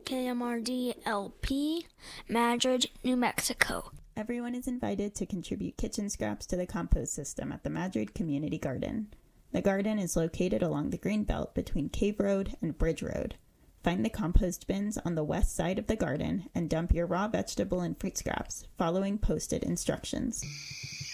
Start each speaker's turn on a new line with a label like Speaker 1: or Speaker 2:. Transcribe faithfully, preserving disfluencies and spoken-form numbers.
Speaker 1: K M R D L P, Madrid, New Mexico.
Speaker 2: Everyone is invited to contribute kitchen scraps to the compost system at the Madrid Community Garden. The garden is located along the green belt between Cave Road and Bridge Road. Find the compost bins on the west side of the garden and dump your raw vegetable and fruit scraps, following posted instructions.